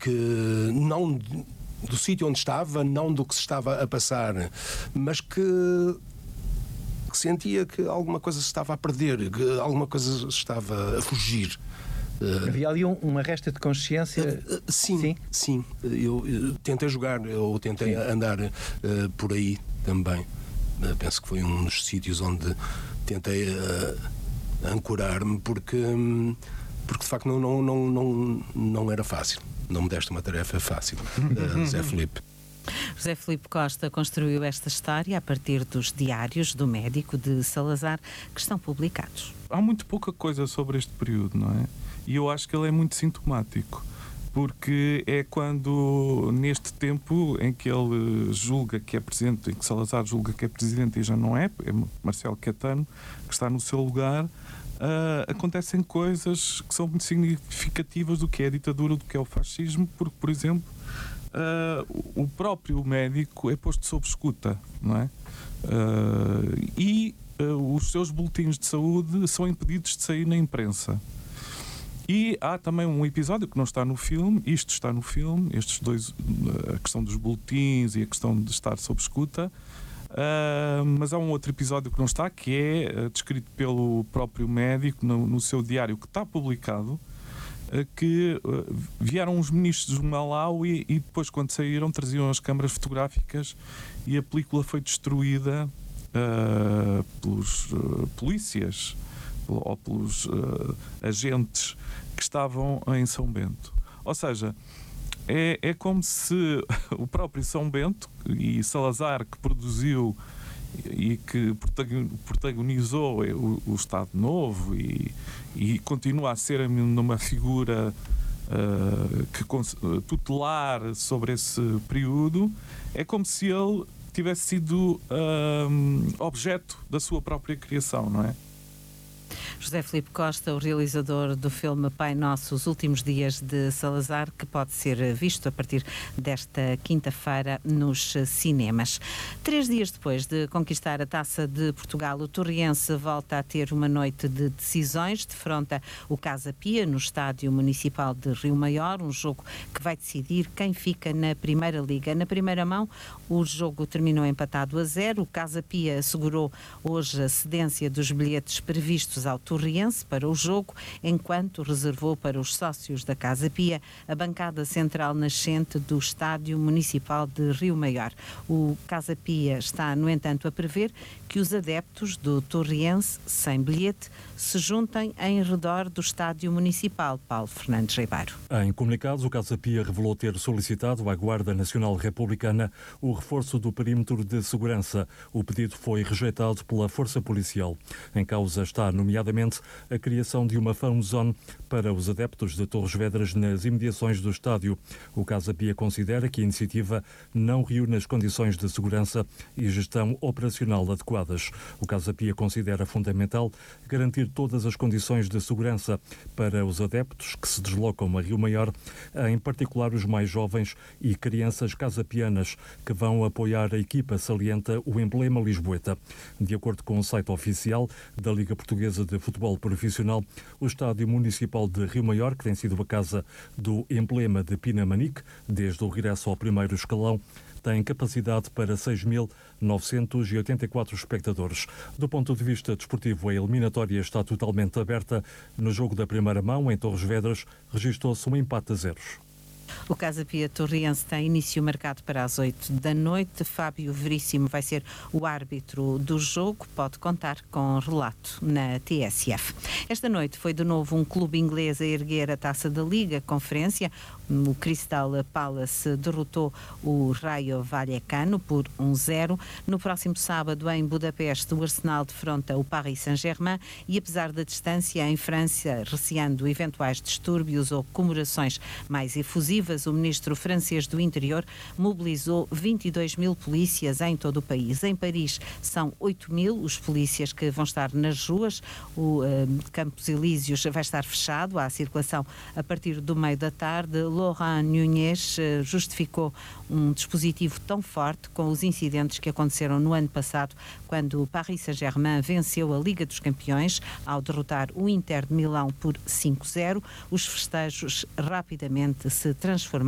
que não do sítio onde estava, não do que se estava a passar, mas que sentia que alguma coisa se estava a perder, que alguma coisa estava a fugir. Havia ali uma resta de consciência? Sim. Eu tentei jogar, eu tentei andar por aí também. Penso que foi um dos sítios onde tentei ancorar-me, porque de facto não era fácil. Não me deste uma tarefa fácil, José Filipe. José Filipe Costa construiu esta história a partir dos diários do médico de Salazar, que estão publicados. Há muito pouca coisa sobre este período, não é? E eu acho que ele é muito sintomático, porque é quando, neste tempo em que ele julga que é presidente, em que Salazar julga que é presidente e já não é Marcelo Caetano, que está no seu lugar, acontecem coisas que são muito significativas do que é a ditadura, do que é o fascismo, porque, por exemplo, o próprio médico é posto sob escuta, não é? E os seus boletins de saúde são impedidos de sair na imprensa. E há também um episódio que não está no filme, isto está no filme, estes dois, a questão dos boletins e a questão de estar sob escuta, mas há um outro episódio que não está, que é descrito pelo próprio médico no seu diário, que está publicado, que vieram os ministros do Malawi e depois, quando saíram, traziam as câmaras fotográficas e a película foi destruída pelos polícias ou pelos agentes que estavam em São Bento. Ou seja, é como se o próprio São Bento e Salazar, que produziu e que protagonizou o Estado Novo e continua a ser uma figura tutelar sobre esse período, é como se ele tivesse sido objeto da sua própria criação, não é? José Filipe Costa, o realizador do filme Pai Nosso, Os Últimos Dias de Salazar, que pode ser visto a partir desta quinta-feira nos cinemas. 3 dias depois de conquistar a Taça de Portugal, o Torriense volta a ter uma noite de decisões, defronta o Casa Pia no Estádio Municipal de Rio Maior, um jogo que vai decidir quem fica na Primeira Liga. Na primeira mão, o jogo terminou empatado a 0. O Casa Pia assegurou hoje a cedência dos bilhetes previstos ao Torriense para o jogo, enquanto reservou para os sócios da Casa Pia a bancada central nascente do Estádio Municipal de Rio Maior. O Casa Pia está, no entanto, a prever que os adeptos do Torriense, sem bilhete, se juntem em redor do Estádio Municipal. Paulo Fernandes Ribeiro. Em comunicados, o Casa Pia revelou ter solicitado à Guarda Nacional Republicana o reforço do perímetro de segurança. O pedido foi rejeitado pela Força Policial. Em causa está, nomeadamente, a criação de uma fan zone para os adeptos de Torres Vedras nas imediações do estádio. O Casa Pia considera que a iniciativa não reúne as condições de segurança e gestão operacional adequadas. O Casa Pia considera fundamental garantir todas as condições de segurança para os adeptos que se deslocam a Rio Maior, em particular os mais jovens e crianças casapianas que vão apoiar a equipa, salienta o emblema lisboeta. De acordo com o site oficial da Liga Portuguesa de Futebol Profissional, o Estádio Municipal de Rio Maior, que tem sido a casa do emblema de Pinamanique desde o regresso ao primeiro escalão, tem capacidade para 6.984 espectadores. Do ponto de vista desportivo, a eliminatória está totalmente aberta. No jogo da primeira mão, em Torres Vedras, registou-se um empate a 0. O Casa Pia Torriense tem início marcado para as 8 da noite. Fábio Veríssimo vai ser o árbitro do jogo. Pode contar com relato na TSF. Esta noite foi de novo um clube inglês a erguer a Taça da Liga Conferência. O Crystal Palace derrotou o Rayo Vallecano por 1-0. No próximo sábado, em Budapeste, o Arsenal defronta o Paris Saint-Germain e, apesar da distância, em França, receando eventuais distúrbios ou comemorações mais efusivas, o ministro francês do Interior mobilizou 22 mil polícias em todo o país. Em Paris são 8 mil os polícias que vão estar nas ruas. O Campos Elíseos vai estar fechado à circulação a partir do meio da tarde. Laurent Nunez justificou um dispositivo tão forte com os incidentes que aconteceram no ano passado, quando o Paris Saint-Germain venceu a Liga dos Campeões ao derrotar o Inter de Milão por 5-0. Os festejos rapidamente se transformaram